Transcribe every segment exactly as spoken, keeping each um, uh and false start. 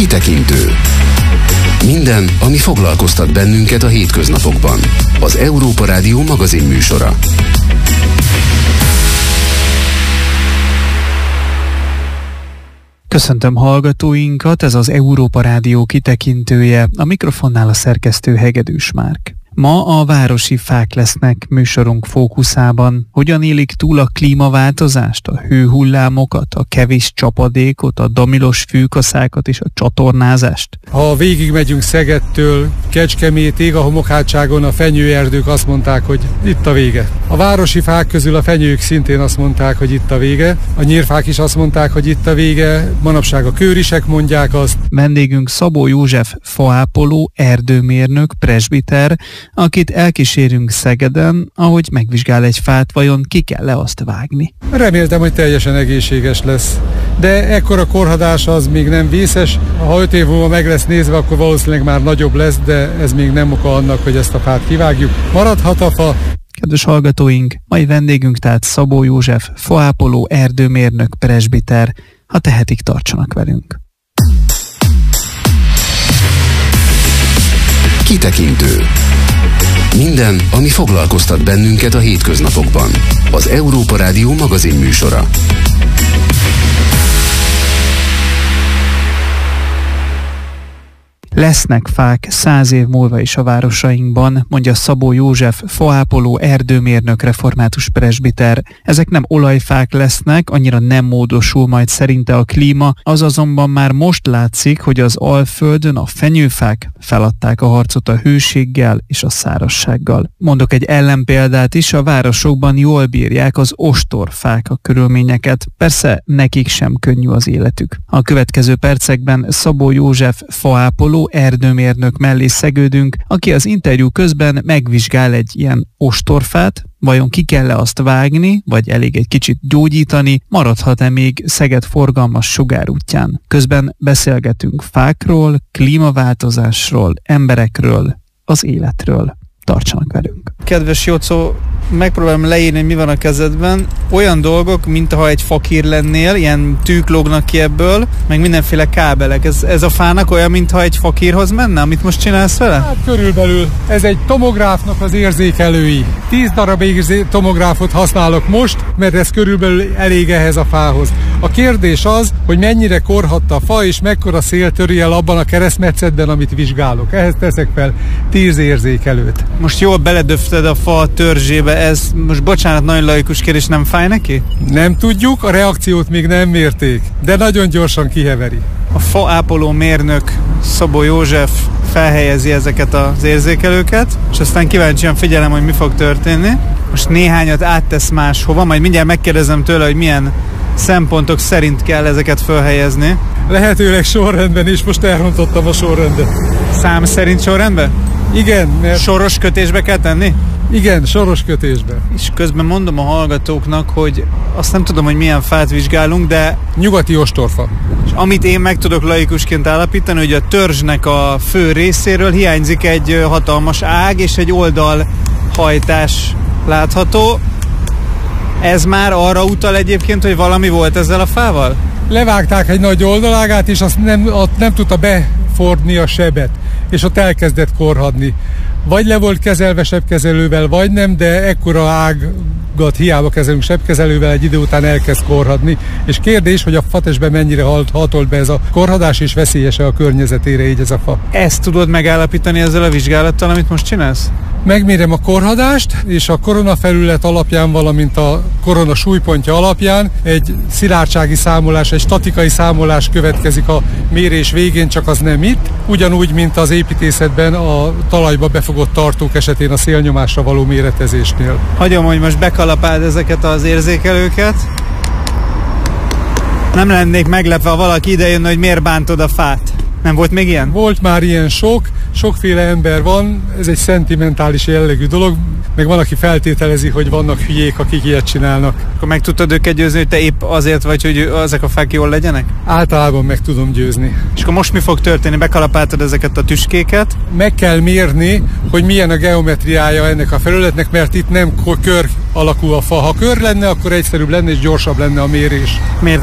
Kitekintő. Minden, ami foglalkoztat bennünket a hétköznapokban. Az Európa Rádió magazin műsora. Köszöntöm hallgatóinkat, ez az Európa Rádió kitekintője, a mikrofonnál a szerkesztő Hegedűs Márk. Ma a városi fák lesznek műsorunk fókuszában. Hogyan élik túl a klímaváltozást, a hőhullámokat, a kevés csapadékot, a damilos fűkaszákat és a csatornázást? Ha végig megyünk Szegedtől Kecskemétig, a homokhátságon a fenyőerdők azt mondták, hogy itt a vége. A városi fák közül a fenyők szintén azt mondták, hogy itt a vége. A nyírfák is azt mondták, hogy itt a vége. Manapság a kőrisek mondják azt. Vendégünk Szabó József faápoló, erdőmérnök, presbiter, akit elkísérünk Szegeden, ahogy megvizsgál egy fát, vajon ki kell-e azt vágni. Reméltem, hogy teljesen egészséges lesz. De ekkora korhadás az még nem vészes. Ha öt év múlva meg lesz nézve, akkor valószínűleg már nagyobb lesz, de ez még nem oka annak, hogy ezt a fát kivágjuk. Maradhat a fa. Kedves hallgatóink, mai vendégünk tehát Szabó József, faápoló, erdőmérnök, presbiter. Ha tehetik, tartsanak velünk. Kitekintő. Minden, ami foglalkoztat bennünket a hétköznapokban. Az Európa Rádió magazin műsora. Lesznek fák száz év múlva is a városainkban, mondja Szabó József, faápoló, erdőmérnök, református presbiter. Ezek nem olajfák lesznek, annyira nem módosul majd szerinte a klíma, az azonban már most látszik, hogy az Alföldön a fenyőfák feladták a harcot a hőséggel és a szárazsággal. Mondok egy ellenpéldát is, a városokban jól bírják az ostorfák a körülményeket, persze nekik sem könnyű az életük. A következő percekben Szabó József, faápoló, erdőmérnök mellé szegődünk, aki az interjú közben megvizsgál egy ilyen ostorfát, vajon ki kell-e azt vágni, vagy elég egy kicsit gyógyítani, maradhat-e még Szeged forgalmas sugárútján. Közben beszélgetünk fákról, klímaváltozásról, emberekről, az életről. Tartsanak velünk. Kedves Jocó, megpróbálom leírni, mi van a kezedben. Olyan dolgok, mint ha egy fakír lennél, ilyen tűk lógnak ki ebből, meg mindenféle kábelek. Ez, ez a fának olyan, mintha egy fakírhoz menne, amit most csinálsz vele? Hát körülbelül. Ez egy tomográfnak az érzékelői. Tíz darab érzé- tomográfot használok most, mert ez körülbelül elég ehhez a fához. A kérdés az, hogy mennyire korhadt a fa, és mekkora szél töri el abban a keresztmetszetben, amit vizsgálok. Ehhez teszek fel tíz érzékelőt. Most jól beledöfted a fa törzsébe, ez most bocsánat, nagyon laikus kérdés, nem fáj neki? Nem tudjuk, a reakciót még nem mérték, de nagyon gyorsan kiheveri. A faápoló mérnök Szabó József felhelyezi ezeket az érzékelőket, és aztán kíváncsian figyelem, hogy mi fog történni. Most néhányat áttesz máshova, majd mindjárt megkérdezem tőle, hogy milyen szempontok szerint kell ezeket felhelyezni. Lehetőleg sorrendben, és most elrontottam a sorrendet. Szám szerint sorrendben? Igen, mert... Soros kötésbe kell tenni? Igen, soros kötésbe. És közben mondom a hallgatóknak, hogy azt nem tudom, hogy milyen fát vizsgálunk, de... Nyugati ostorfa. És amit én meg tudok laikusként állapítani, hogy a törzsnek a fő részéről hiányzik egy hatalmas ág, és egy oldalhajtás látható. Ez már arra utal egyébként, hogy valami volt ezzel a fával? Levágták egy nagy oldalágát, és azt nem, ott nem tudta befordni a sebet, és ott elkezdett korhadni. Vagy le volt kezelve sebkezelővel, vagy nem, de ekkora ágat hiába kezelünk sebkezelővel, egy idő után elkezd korhadni. És kérdés, hogy a fatestben mennyire hatolt be ez a korhadás, és veszélyes-e a környezetére így ez a fa. Ezt tudod megállapítani ezzel a vizsgálattal, amit most csinálsz? Megmérem a korhadást, és a koronafelület alapján, valamint a korona súlypontja alapján egy szilárdsági számolás, egy statikai számolás következik a mérés végén, csak az nem itt. Ugyanúgy, mint az építészetben a talajba befogott tartók esetén a szélnyomásra való méretezésnél. Hagyom, hogy most bekalapáld ezeket az érzékelőket. Nem lennék meglepve, ha valaki idejön, hogy miért bántod a fát. Nem volt még ilyen? Volt már ilyen sok, sokféle ember van, ez egy szentimentális jellegű dolog, meg van, aki feltételezi, hogy vannak hülyék, akik ilyet csinálnak. Akkor meg tudtad őket győzni, hogy te épp azért vagy, hogy ezek a fák jól legyenek? Általában meg tudom győzni. És akkor most mi fog történni? Bekalapáltad ezeket a tüskéket? Meg kell mérni, hogy milyen a geometriája ennek a felületnek, mert itt nem kör alakú a fa. Ha kör lenne, akkor egyszerűbb lenne és gyorsabb lenne a mérés. Mérd meg?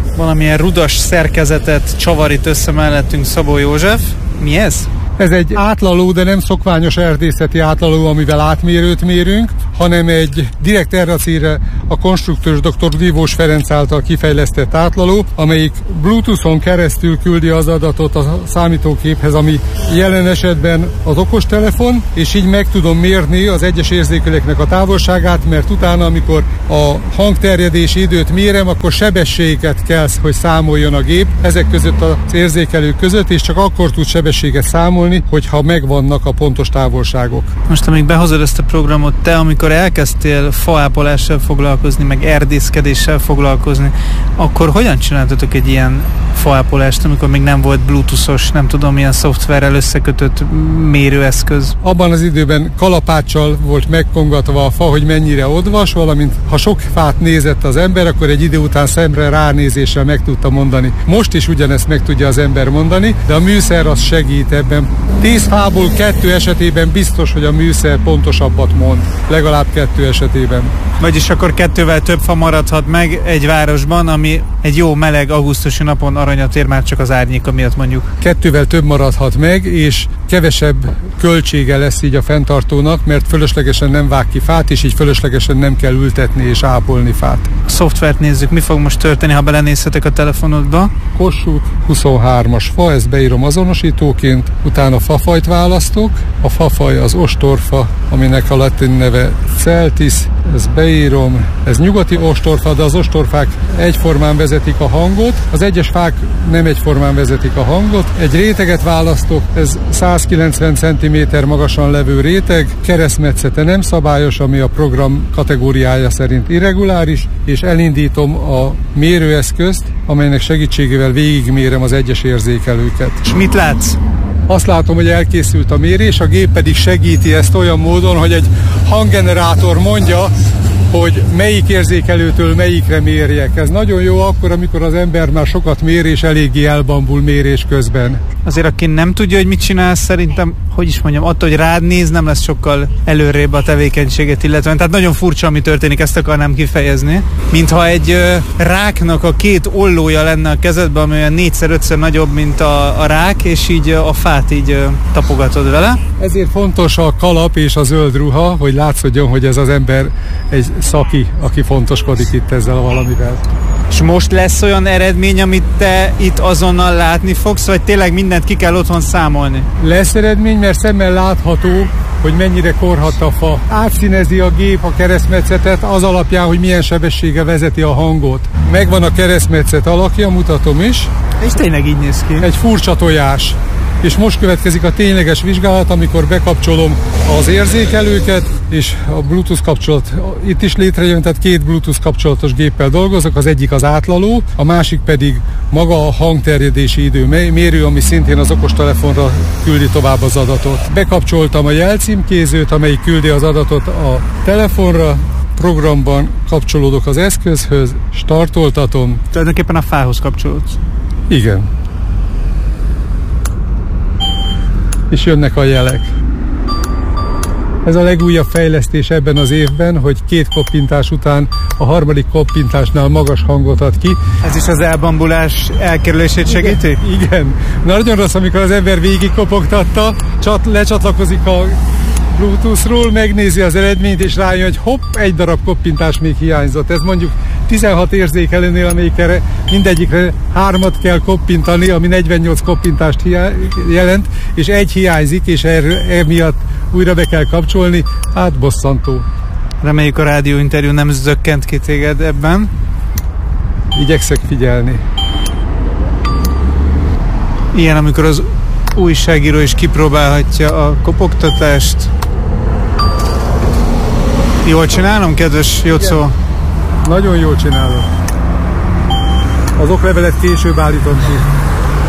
valamilyen rudas szerkezetet csavarít össze mellettünk Szabó József. Mi ez? Ez egy átlaló, de nem szokványos erdészeti átlaló, amivel átmérőt mérünk, hanem egy direkt erre a célra a konstruktőr dr. Dívós Ferenc által kifejlesztett átlaló, amelyik Bluetooth-on keresztül küldi az adatot a számítógéphez, ami jelen esetben az okostelefon, és így meg tudom mérni az egyes érzékelőknek a távolságát, mert utána, amikor a hangterjedési időt mérem, akkor sebességet kell, hogy számoljon a gép ezek között az érzékelők között, és csak akkor tud sebességet számolni, hogyha megvannak a pontos távolságok. Most, amíg behozod ezt a programot, te, amikor elkezdtél faápolással foglalkozni, meg erdészkedéssel foglalkozni, akkor hogyan csináltatok egy ilyen faápolást, amikor még nem volt bluetoothos, nem tudom, milyen szoftverrel összekötött mérőeszköz? Abban az időben kalapáccsal volt megkongatva a fa, hogy mennyire odvas, valamint ha sok fát nézett az ember, akkor egy idő után szemre ránézéssel meg tudta mondani. Most is ugyanezt meg tudja az ember mondani, de a műszer az segít ebben. Tíz fából kettő esetében biztos, hogy a műszer pontosabbat mond. Legalább kettő esetében. Vagyis akkor kettővel több fa maradhat meg egy városban, ami egy jó meleg augusztusi napon aranyat ér, már csak az árnyéka miatt mondjuk. Kettővel több maradhat meg, és kevesebb költsége lesz így a fenntartónak, mert fölöslegesen nem vág ki fát, és így fölöslegesen nem kell ültetni és ápolni fát. A szoftvert nézzük, mi fog most történni, ha belenézhetek a telefonodba. Kossuth huszonhármas fa, ezt beírom azonosítóként, utána fafajt választok. A fafaj az ostorfa, aminek a latin neve Celtis, ezt beírom. Ez nyugati ostorfa, de az ostorfák egyformán vezetik a hangot, az egyes fák nem egyformán vezetik a hangot. Egy réteget választok, ez százkilencven centiméter magasan levő réteg, keresztmetszete nem szabályos, ami a program kategóriája szerint irreguláris, és elindítom a mérőeszközt, amelynek segítségével végigmérem az egyes érzékelőket. És mit látsz? Azt látom, hogy elkészült a mérés, a gép pedig segíti ezt olyan módon, hogy egy hanggenerátor mondja, hogy melyik érzékelőtől melyikre mérjek. Ez nagyon jó akkor, amikor az ember már sokat mér és eléggé elbambul mérés közben. Azért aki nem tudja, hogy mit csinál, szerintem, hogy is mondjam, attól, hogy rád néz, nem lesz sokkal előrébb a tevékenységet illetve. Tehát nagyon furcsa, ami történik, ezt akarnám kifejezni. Mintha egy ö, ráknak a két ollója lenne a kezedben, ami olyan négyszer-ötször nagyobb, mint a, a rák, és így a fát így ö, tapogatod vele. Ezért fontos a kalap és a zöld ruha, hogy látszódjon, hogy ez az ember egy szaki, aki fontoskodik itt ezzel a valamivel. És most lesz olyan eredmény, amit te itt azonnal látni fogsz, vagy tényleg mindent ki kell otthon számolni? Lesz eredmény, mert szemmel látható, hogy mennyire korhat a fa. Átszínezi a gép a keresztmetszetet az alapján, hogy milyen sebessége vezeti a hangot. Megvan a keresztmetszet alakja, mutatom is. És tényleg így néz ki. Egy furcsa tojás. És most következik a tényleges vizsgálat, amikor bekapcsolom az érzékelőket, és a Bluetooth kapcsolat itt is létrejön, tehát két Bluetooth kapcsolatos géppel dolgozok, az egyik az átlaló, a másik pedig maga a hangterjedési idő mérő, ami szintén az okostelefonra küldi tovább az adatot. Bekapcsoltam a jelcímkézőt, amelyik küldi az adatot a telefonra, programban kapcsolódok az eszközhöz, startoltatom. Tulajdonképpen a fához kapcsolódsz. Igen. És jönnek a jelek. Ez a legújabb fejlesztés ebben az évben, hogy két koppintás után a harmadik koppintásnál magas hangot ad ki. Ez is az elbambulás elkerülését segíti? Igen. Igen. Nagyon rossz, amikor az ember végig kopogtatta, csat, lecsatlakozik a Bluetoothról, megnézi az eredményt, és rájön, hogy hopp, egy darab koppintás még hiányzott. Ez mondjuk tizenhat érzékelőnél, amelyikre mindegyikre hármat kell koppintani, ami negyvennyolc koppintást jelent, és egy hiányzik, és emiatt újra be kell kapcsolni. Hát bosszantó. Reméljük a rádióinterjú nem zökkent ki téged ebben. Igyekszek figyelni. Ilyen, amikor az újságíró is kipróbálhatja a kopogtatást. Jól csinálom, kedves Jocó? Nagyon jól csinálom. Az oklevelet később állítom ki.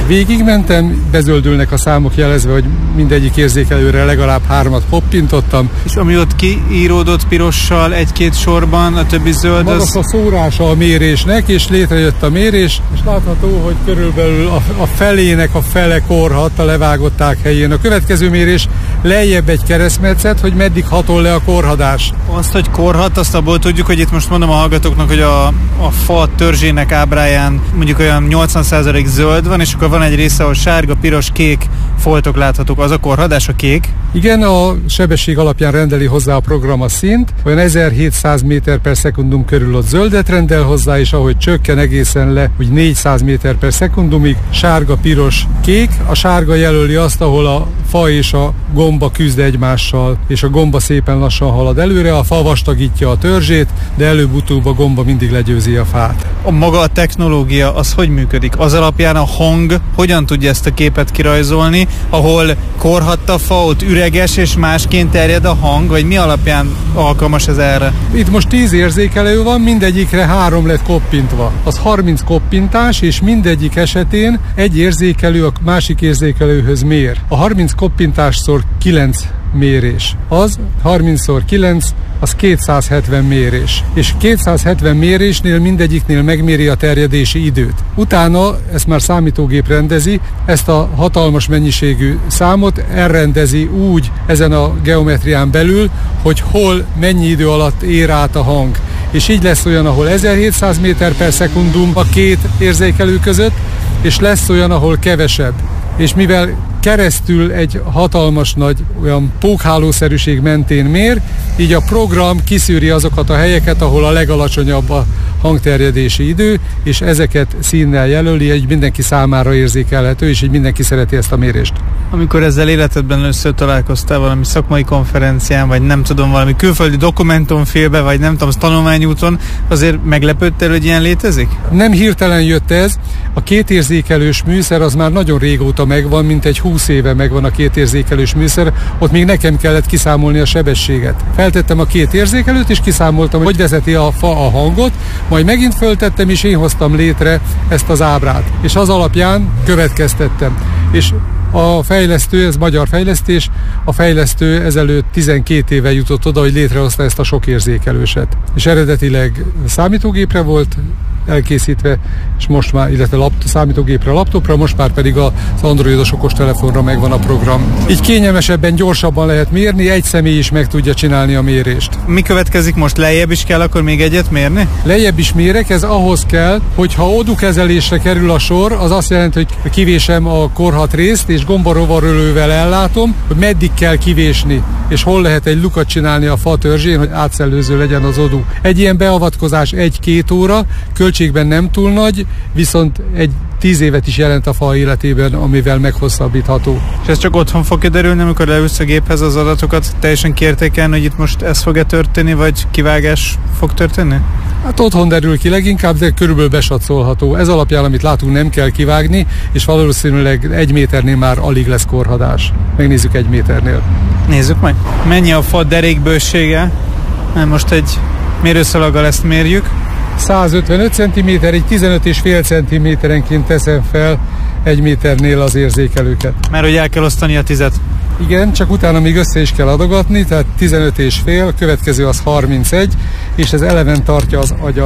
Végigmentem, bezöldülnek a számok jelezve, hogy mindegyik érzékelőre legalább hármat hoppintottam. És ami ott kiíródott pirossal egy-két sorban, a többi zöld magas az... a szórása a mérésnek, és létrejött a mérés, és látható, hogy körülbelül a, a felének a fele korhadt a levágották helyén. A következő mérés lejjebb egy keresztmetszet, hogy meddig hatol le a korhadás. Azt, hogy korhat, azt abból tudjuk, hogy itt most mondom a hallgatóknak, hogy a, a fa törzsének ábráján mondjuk olyan nyolcvan százalék zöld van, és akkor van egy része, ahol sárga, piros, kék foltok láthatók. Az a korhadás, a kék? Igen, a sebesség alapján rendeli hozzá a program a szint. Olyan ezerhétszáz méter per szekundum körül ott zöldet rendel hozzá, és ahogy csökken egészen le, úgy négyszáz méter per szekundumig, sárga, piros, kék. A sárga jelöli azt, ahol a fa és a gomba küzd egymással, és a gomba szépen lassan halad előre, a fa vastagítja a törzsét, de előbb-utóbb a gomba mindig legyőzi a fát. A maga a technológia, az hogy működik? Az alapján a hang hogyan tudja ezt a képet kirajzolni, ahol korhadt a fa, ott üreges és másként terjed a hang, vagy mi alapján alkalmas ez erre? Itt most tíz érzékelő van, mindegyikre három lett koppintva. Az harminc koppintás, és mindegyik esetén egy érzékelő a másik érzékelőhöz mér. A harminc koppintásszor kilenc mérés. Az harmincszor kilenc, az kétszázhetven mérés. És kétszázhetven mérésnél mindegyiknél megméri a terjedési időt. Utána, ezt már számítógép rendezi, ezt a hatalmas mennyiségű számot elrendezi úgy ezen a geometrián belül, hogy hol, mennyi idő alatt ér át a hang. És így lesz olyan, ahol ezerhétszáz méter per szekundum a két érzékelő között, és lesz olyan, ahol kevesebb. És mivel keresztül egy hatalmas nagy olyan pókhálószerűség mentén mér, így a program kiszűri azokat a helyeket, ahol a legalacsonyabb a hangterjedési idő, és ezeket színnel jelöli, így mindenki számára érzékelhető, és így mindenki szereti ezt a mérést. Amikor ezzel életedben először találkoztál valami szakmai konferencián, vagy nem tudom, valami külföldi dokumentumfilmbe, vagy nem tudom, tanulmányúton, azért meglepődtél, hogy ilyen létezik? Nem hirtelen jött ez. A kétérzékelős műszer az már nagyon régóta megvan, mint egy húsz éve megvan a kétérzékelős műszer, ott még nekem kellett kiszámolni a sebességet. Feltettem a két érzékelőt, és kiszámoltam, hogy vezeti a fa a hangot, majd megint föltettem, és én hoztam létre ezt az ábrát. És az alapján következtettem. És a fejlesztő, ez magyar fejlesztés, a fejlesztő ezelőtt tizenkét éve jutott oda, hogy létrehozta ezt a sok érzékelőset. És eredetileg számítógépre volt elkészítve, és most már, illetve lap, számítógépre, laptopra, most már pedig az androidos okostelefonra megvan a program. Így kényelmesebben, gyorsabban lehet mérni, egy személy is meg tudja csinálni a mérést. Mi következik most? Lejjebb is kell akkor még egyet mérni? Lejjebb is mérek, ez ahhoz kell, hogyha odukezelésre kerül a sor, az azt jelenti, hogy kivésem a korhat részt, és gombarovarölővel ellátom, hogy meddig kell kivésni, és hol lehet egy lukat csinálni a fa törzsén, hogy átszellőző legyen az odu. Egy ilyen beavatkozás egy-két óra, költségben nem túl nagy, viszont egy tíz évet is jelent a fa életében, amivel meghosszabbítható. És ez csak otthon fog kiderülni, amikor leülsz a géphez az adatokat, teljesen kiértékelni, hogy itt most ez fog-e történni, vagy kivágás fog történni? Hát otthon derül ki leginkább, de körülbelül besatszolható. Ez alapján, amit látunk, nem kell kivágni, és valószínűleg egy méternél már alig lesz korhadás. Megnézzük egy méternél. Nézzük meg. Mennyi a fa derékbősége? Most egy mérőszalaggal ezt mérjük. százötvenöt centiméter, egy tizenöt és fél centiméterenként teszem fel egy méternél az érzékelőket. Mert hogy el kell osztani a tizet. Igen, csak utána még össze is kell adogatni, tehát tizenöt és fél, a következő az harmincegy, és ez eleven tartja az agyat.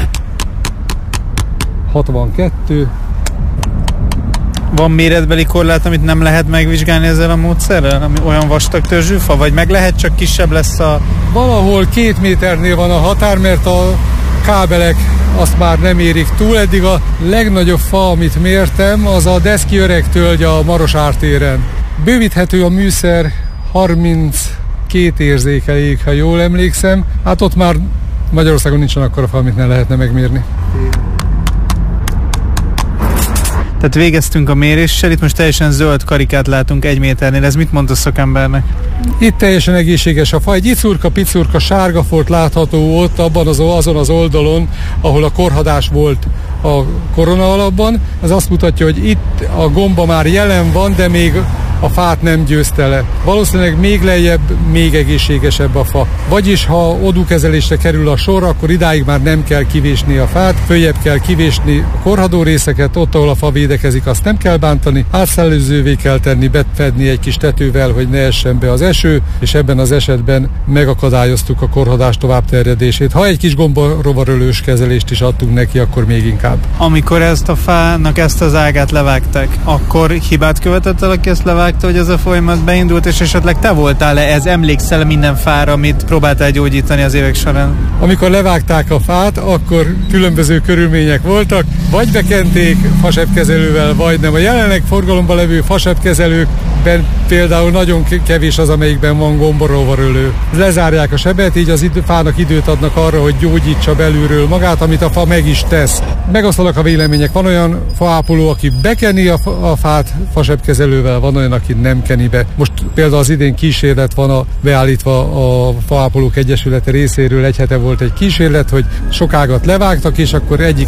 hatvankettő. Van méretbeli korlát, amit nem lehet megvizsgálni ezzel a módszerrel? Ami olyan vastag törzsű fa? Vagy meg lehet, csak kisebb lesz a... Valahol két méternél van a határ, mert a kábelek azt már nem érik túl. Eddig a legnagyobb fa, amit mértem, az a Deszki öreg tölgy a Marosvár téren. Bővíthető a műszer harminckét érzékelőig, ha jól emlékszem. Hát ott már Magyarországon nincsen akkora fa, amit ne lehetne megmérni. Tehát végeztünk a méréssel, itt most teljesen zöld karikát látunk egy méternél. Ez mit mond a szakembernek? Itt teljesen egészséges a fa. Egy icurka-picurka sárga folt látható ott abban az, azon az oldalon, ahol a korhadás volt a korona alapban. Ez azt mutatja, hogy itt a gomba már jelen van, de még a fát nem győzte le. Valószínűleg még lejjebb, még egészségesebb a fa. Vagyis ha odúkezelésre kerül a sor, akkor idáig már nem kell kivésni a fát, följebb kell kivésni a korhadó részeket, ott, ahol a fa védekezik, azt nem kell bántani, átszellőzővé kell tenni, befedni egy kis tetővel, hogy ne essen be az eső, és ebben az esetben megakadályoztuk a korhadás továbbterjedését. Ha egy kis gombarovarölős kezelést is adtunk neki, akkor még inkább. Amikor ezt a fának ezt az ágát levágták, akkor hibát követett el, aki ezt levágta, hogy ez a folyamat beindult, és esetleg te voltál-e, ez emlékszel minden fára, amit próbáltál gyógyítani az évek során? Amikor levágták a fát, akkor különböző körülmények voltak, vagy bekenték fasebkezelővel, vagy nem. A jelenleg forgalomban levő fasebkezelőkben például nagyon kevés az, amelyikben van gombarovarölő. Lezárják a sebet, így az idő, fának időt adnak arra, hogy gyógyítsa belülről magát, amit a fa meg is tesz. Megoszlanak a vélemények. Van olyan faápoló, aki bekeni a, fa, a fát fasebkezelővel, van olyan, aki nem keni be. Most például az idén kísérlet van a, beállítva a Faápolók Egyesülete részéről, egy hete volt egy kísérlet, hogy sok ágat levágtak, és akkor egyik